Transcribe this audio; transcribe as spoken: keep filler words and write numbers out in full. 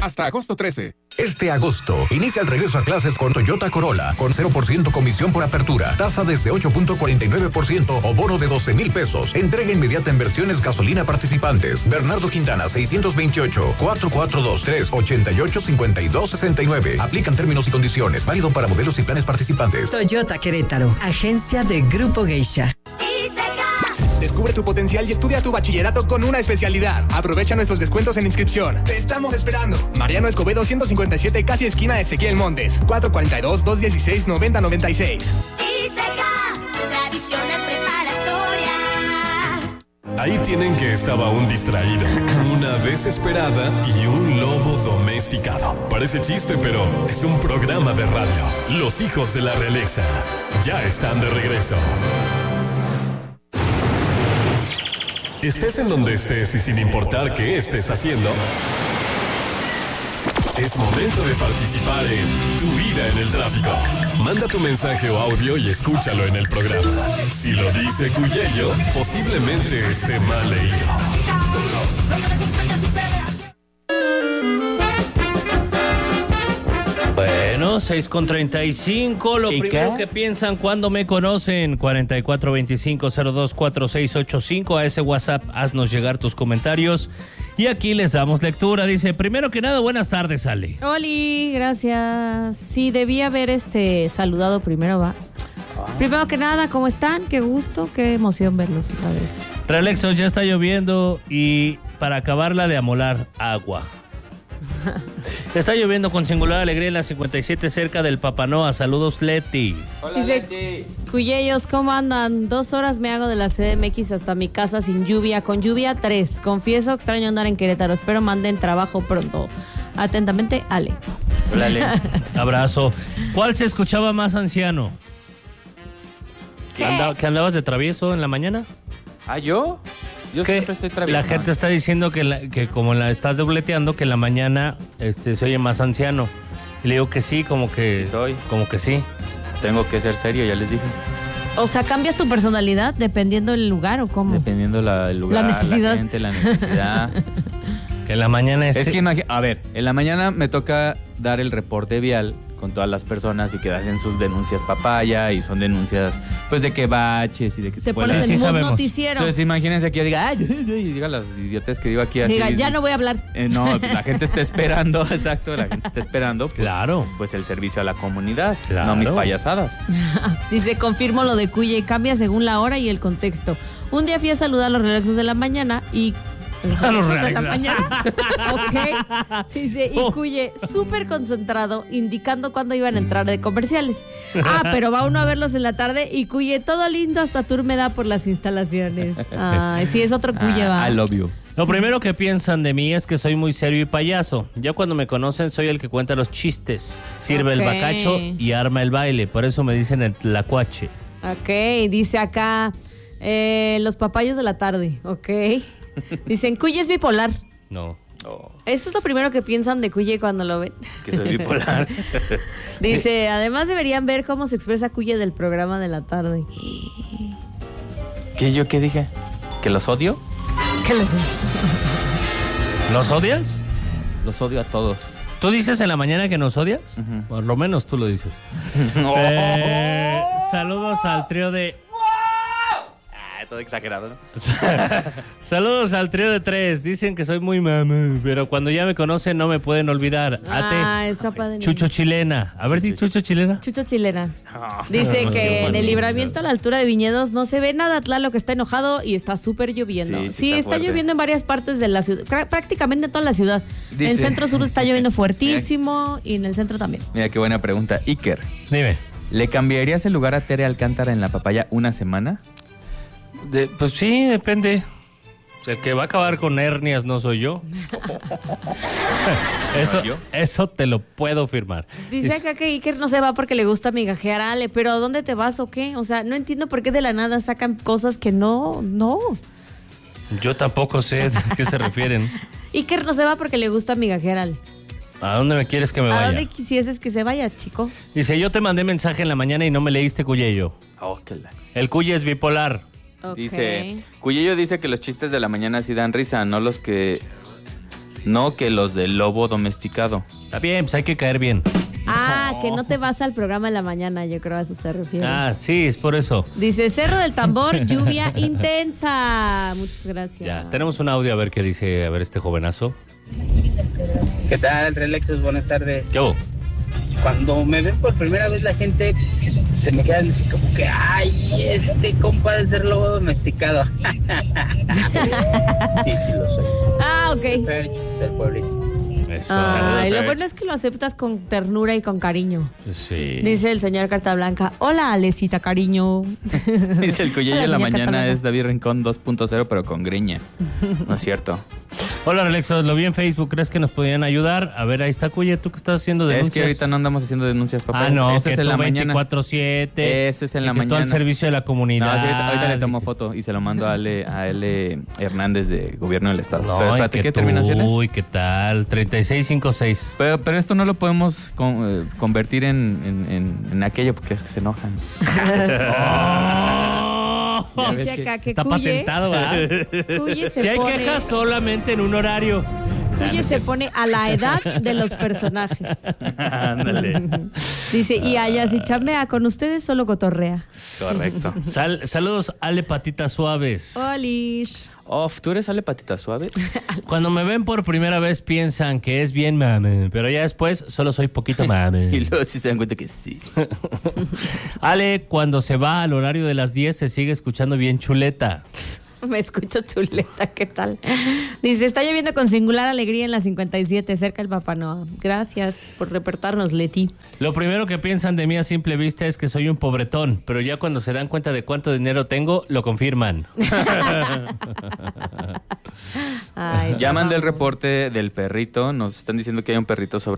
Hasta agosto trece. Este agosto, inicia el regreso a clases con Toyota Corolla, con cero por ciento comisión por apertura, tasa desde ocho punto cuarenta y nueve por ciento o bono de doce mil pesos. Entrega inmediata en versiones gasolina participantes. Bernardo Quintana, seiscientos veintiocho, cuatro cuatro dos tres, ocho ocho cinco dos seis nueve. Aplican términos y condiciones. Válido para modelos y planes participantes. Toyota Querétaro, agencia de Grupo Geisha. Descubre tu potencial y estudia tu bachillerato con una especialidad. Aprovecha nuestros descuentos en inscripción. Te estamos esperando. Mariano Escobedo ciento cincuenta y siete, casi esquina de Ezequiel Montes. cuatro cuatro dos, dos uno seis, nueve cero nueve seis. Iseca, tradicional preparatoria. Ahí tienen que estaba un distraído, una desesperada y un lobo domesticado. Parece chiste, pero es un programa de radio. Los hijos de la realeza ya están de regreso. Estés en donde estés y sin importar qué estés haciendo, es momento de participar en Tu Vida en el Tráfico. Manda tu mensaje o audio y escúchalo en el programa. Si lo dice Cuyello, posiblemente esté mal leído. Bueno, seis con treinta y cinco, lo primero que piensan cuando me conocen, cuarenta y cuatro veinticinco cero dos cuatro seis ocho cinco, a ese WhatsApp haznos llegar tus comentarios y aquí les damos lectura. Dice, primero que nada, buenas tardes, Ale. Oli, gracias. Sí, debía haber este saludado primero, va. Ah. Primero que nada, ¿cómo están? Qué gusto, qué emoción verlos otra vez. Relexo, ya está lloviendo y para acabarla de amolar, agua. Está lloviendo con singular alegría en la cincuenta y siete cerca del Papanoa. Saludos, Leti. Hola, dice, Leti. Cuyellos, ¿cómo andan? Dos horas me hago de la C D M X hasta mi casa sin lluvia. Con lluvia, tres. Confieso, extraño andar en Querétaro. Espero manden trabajo pronto. Atentamente, Ale. Hola, Ale. Abrazo. ¿Cuál se escuchaba más anciano? ¿Qué? ¿Andaba, ¿Que andabas de travieso en la mañana? ¿Ah, yo? Yo es que siempre estoy travieso. La gente está diciendo que, la, que como la está dobleteando, que en la mañana este, se oye más anciano. Y le digo que sí, como que, sí soy. como que sí. Tengo que ser serio, ya les dije. O sea, ¿cambias tu personalidad dependiendo del lugar o cómo? Dependiendo la, el lugar, la necesidad. La gente, la necesidad. Que en la mañana es... Es que imagínate, a ver, en la mañana me toca dar el reporte vial con todas las personas y que hacen sus denuncias papaya y son denuncias pues de que baches y de que se, se pones en sí, mood noticiero. Entonces imagínense que yo diga, ay, y diga las idiotas que digo aquí así. Diga, ya no voy a hablar. Eh, no, la gente está esperando, exacto, la gente está esperando. Pues, claro. Pues el servicio a la comunidad, claro. No mis payasadas. Dice, confirmo lo de Cuye y cambia según la hora y el contexto. Un día fui a saludar a los relaxos de la mañana y... A los de la mañana. Ok. Dice, y Cuye, súper concentrado, indicando cuándo iban a entrar de comerciales. Ah, pero va uno a verlos en la tarde y Cuye, todo lindo, hasta tour me da por las instalaciones. Ay, sí, es otro Cuye, va. Ah, I love you. Lo primero que piensan de mí es que soy muy serio y payaso. Ya cuando me conocen soy el que cuenta los chistes, sirve okay. el bacacho y arma el baile. Por eso me dicen el tlacuache. Ok, dice acá, eh, los papayos de la tarde, ok. Dicen, Cuye es bipolar. No. Oh. Eso es lo primero que piensan de Cuye cuando lo ven. Que soy bipolar. Dice, además deberían ver cómo se expresa Cuye del programa de la tarde. ¿Qué yo qué dije? ¿Que los odio? ¿Qué los odio? ¿Los odias? Los odio a todos. ¿Tú dices en la mañana que nos odias? Uh-huh. Por lo menos tú lo dices. Oh. eh, saludos al trío de... Todo exagerado, ¿no? Saludos al trío de tres. Dicen que soy muy mamá, pero cuando ya me conocen no me pueden olvidar. Ate. Ah, está padre. Chucho Chilena. A ver, di Chucho Chilena. Chucho Chilena. Dice que en el libramiento a la altura de Viñedos no se ve nada. Tlaloc está enojado y está súper lloviendo. Sí, sí, sí está, está lloviendo en varias partes de la ciudad. Prácticamente en toda la ciudad. Dice, en el centro sur está lloviendo fuertísimo y en el centro también. Mira, qué buena pregunta. Iker. Dime. ¿Le cambiarías el lugar a Tere Alcántara en la papaya una semana? De, pues sí, depende. El que va a acabar con hernias no soy yo. eso, eso te lo puedo firmar. Dice acá que Iker no se va porque le gusta migajear a Ale, pero ¿a dónde te vas o qué? O sea, no entiendo por qué de la nada sacan cosas que no, no. Yo tampoco sé de qué se refieren. Iker no se va porque le gusta migajear a Ale. ¿A dónde me quieres que me vaya? ¿A dónde quisieses que se vaya, chico? Dice, yo te mandé mensaje en la mañana y no me leíste, Cuyello. Oh, qué la... El Cuye es bipolar. Okay. Dice, Cuyello dice que los chistes de la mañana sí dan risa, no los que No que los del lobo domesticado. Está bien, pues hay que caer bien. Ah, que no te vas al programa en la mañana, yo creo a eso se refiere. Ah, sí, es por eso. Dice, Cerro del Tambor, lluvia intensa. Muchas gracias. Ya, tenemos un audio a ver qué dice, a ver este jovenazo. ¿Qué tal, Relexos? Buenas tardes. ¿Qué hubo? Cuando me ven por primera vez la gente se me quedan así como que, ay, este compa de ser lobo domesticado. Sí, sí lo soy. Ah, ok. Del pueblito. Eso. Ay, lo bueno es que lo aceptas con ternura y con cariño. Sí. Dice el señor Carta Blanca, hola, Alecita, cariño. Dice el Cuyello Hola, en la señor mañana Carta es David Rincón dos punto cero, pero con greña. No es cierto. Hola, Relexos, lo vi en Facebook, ¿crees que nos podían ayudar? A ver, ahí está, Cuye, ¿tú que estás haciendo denuncias? Es que ahorita no andamos haciendo denuncias, papá. Ah, no, eso que es en la mañana. veinticuatro siete. Eso es en y la que mañana. Todo al servicio de la comunidad. No, sí, ahorita, ahorita le tomo foto y se lo mando a Ale, a Ale Hernández de Gobierno del Estado. No, pero espérate, que ¿qué tú, terminaciones? Uy, ¿qué tal? treinta y seis cincuenta y seis. Pero, pero esto no lo podemos con, eh, convertir en, en, en, en aquello porque es que se enojan. Oh, Dice acá que está Cuye, patentado, ¿verdad? Cuye se Si hay pone, quejas, solamente en un horario. Cuye se pone a la edad de los personajes. Ándale. Dice, y allá si chambea con ustedes solo cotorrea. Correcto. Sal- saludos, Ale Patitas Suaves. Olish. Off, ¿tú eres Ale Patita Suave? Cuando me ven por primera vez piensan que es bien mame, pero ya después solo soy poquito mame. Y luego sí se dan cuenta que sí. Ale, cuando se va al horario de las diez se sigue escuchando bien chuleta. Me escucho chuleta, ¿qué tal? Dice, está lloviendo con singular alegría en la cincuenta y siete, cerca el Papá Noa. Gracias por reportarnos, Leti. Lo primero que piensan de mí a simple vista es que soy un pobretón, pero ya cuando se dan cuenta de cuánto dinero tengo, lo confirman. Ay, Ya mandé el vamos. reporte del perrito. Nos están diciendo que hay un perrito sobre